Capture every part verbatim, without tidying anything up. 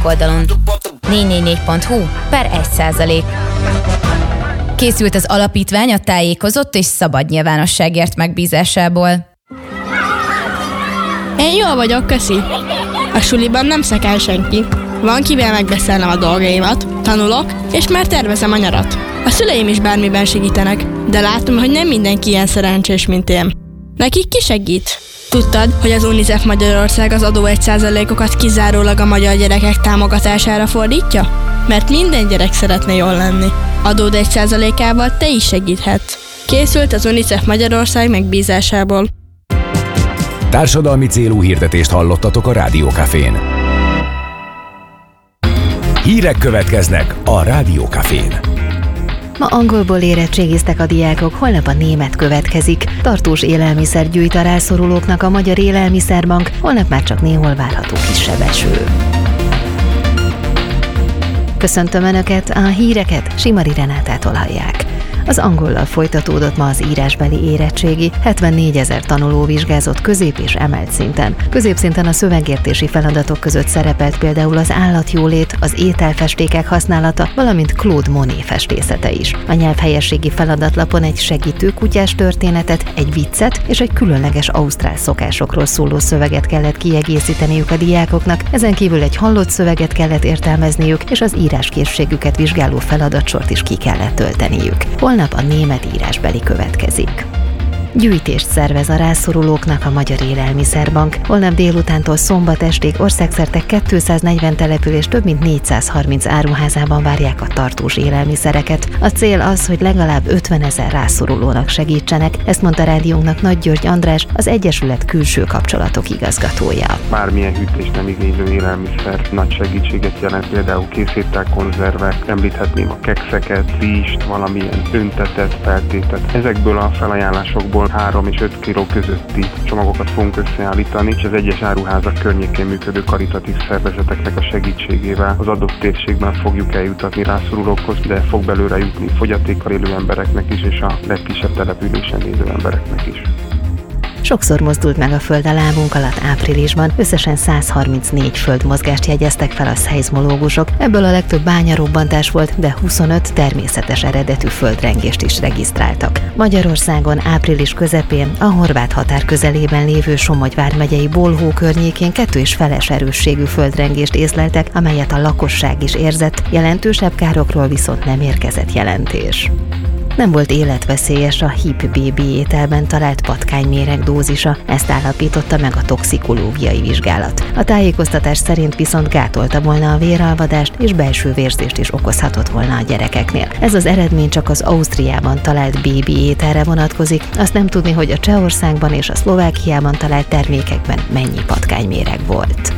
oldalon. négy négy négy pont hu per egy százalék. Készült az alapítvány a tájékozott és szabad nyilvánosságért megbízásából. Én jól vagyok, köszi. A suliban nem szekál senki. Van kivel megbeszélnem a dolgaimat, tanulok, és már tervezem a nyarat. A szüleim is bármiben segítenek, de látom, hogy nem mindenki ilyen szerencsés, mint én. Nekik ki segít? Tudtad, hogy az UNICEF Magyarország az adó egy százalékokat kizárólag a magyar gyerekek támogatására fordítja? Mert minden gyerek szeretne jól lenni. Adód egy százalékával te is segíthetsz. Készült az UNICEF Magyarország megbízásából. Társadalmi célú hirdetést hallottatok a Rádió Cafén. Hírek következnek a Rádió Cafén. Ma angolból érettségiztek a diákok, holnap a német következik. Tartós élelmiszer gyűjt a rászorulóknak a Magyar Élelmiszerbank, holnap már csak néhol várható kisebb eső. Köszöntöm Önöket, a híreket Simari Renátától hallják. Az angollal folytatódott ma az írásbeli érettségi, hetvennégy-ezer tanuló vizsgázott közép és emelt szinten. Középszinten a szövegértési feladatok között szerepelt például az állatjólét, az ételfestékek használata, valamint Claude Monet festészete is. A nyelvhelyességi feladatlapon egy segítő kutyás történetet, egy viccet és egy különleges ausztrál szokásokról szóló szöveget kellett kiegészíteniük a diákoknak, ezen kívül egy hallott szöveget kellett értelmezniük, és az íráskészségüket vizsgáló feladatsort is ki kellett tölteniük. Holnap a német írásbeli következik. Gyűjtést szervez a rászorulóknak a Magyar Élelmiszerbank. Holnap délutántól szombat estig országszerte kétszáznegyven település több mint négyszázharminc áruházában várják a tartós élelmiszereket. A cél az, hogy legalább ötvenezer rászorulónak segítsenek, ezt mondta rádiónknak Nagy György András, az Egyesület külső kapcsolatok igazgatója. Bármilyen hűtés nem igénylő élelmiszer nagy segítséget jelent, például készétel, konzervek, említhetném a kekszeket, rizst, valamilyen öntetett, feltétet. Ezekből a felajánlásokból három és öt kiló közötti csomagokat fogunk összeállítani, és az egyes áruházak környékén működő karitatív szervezeteknek a segítségével az adott térségben fogjuk eljutatni rászorulókhoz, de fog belőle jutni fogyatékkal élő embereknek is, és a legkisebb településen élő embereknek is. Sokszor mozdult meg a föld a lábunk alatt áprilisban, összesen száz harmincnégy földmozgást jegyeztek fel a szeizmológusok, ebből a legtöbb bányarobbantás volt, de huszonöt természetes eredetű földrengést is regisztráltak. Magyarországon április közepén a horvát határ közelében lévő Somogy vármegyei Bolhó környékén kettő és feles erősségű földrengést észleltek, amelyet a lakosság is érzett, jelentősebb károkról viszont nem érkezett jelentés. Nem volt életveszélyes a hip bé bé ételben talált patkányméreg dózisa, ezt állapította meg a toxikológiai vizsgálat. A tájékoztatás szerint viszont gátolta volna a véralvadást és belső vérzést is okozhatott volna a gyerekeknél. Ez az eredmény csak az Ausztriában talált bébi ételre vonatkozik, azt nem tudni, hogy a Csehországban és a Szlovákiában talált termékekben mennyi patkányméreg volt.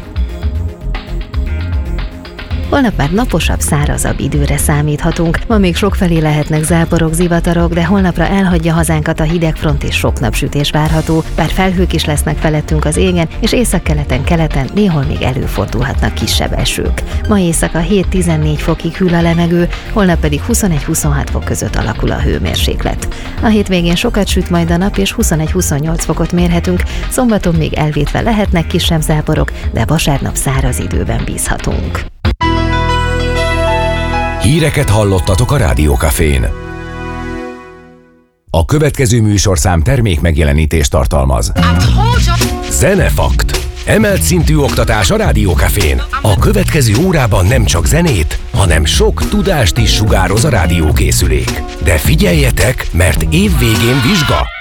Holnap már naposabb, szárazabb időre számíthatunk. Ma még sokfelé lehetnek záporok, zivatarok, de holnapra elhagyja hazánkat a hidegfront és sok napsütés várható, bár felhők is lesznek felettünk az égen, és északkeleten, keleten néhol még előfordulhatnak kisebb esők. Ma éjszaka hét-tizennégy fokig hűl a levegő, holnap pedig huszonegy-huszonhat fok között alakul a hőmérséklet. A hétvégén sokat süt majd a nap, és huszonegy-huszonnyolc fokot mérhetünk, szombaton még elvétve lehetnek kisebb záporok, de vasárnap száraz időben bízhatunk. Híreket hallottatok a Rádió Cafén. A következő műsorszám termék megjelenítést tartalmaz. Zenefakt. Emelt szintű oktatás a Rádió Cafén. A következő órában nem csak zenét, hanem sok tudást is sugároz a rádiókészülék. De figyeljetek, mert évvégén vizsga.